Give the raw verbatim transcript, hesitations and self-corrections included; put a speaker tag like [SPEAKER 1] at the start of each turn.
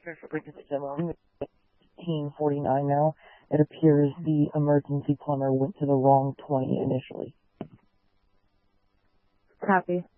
[SPEAKER 1] fifteen forty-nine now. It appears the emergency plumber went to the wrong twenty initially.
[SPEAKER 2] Copy.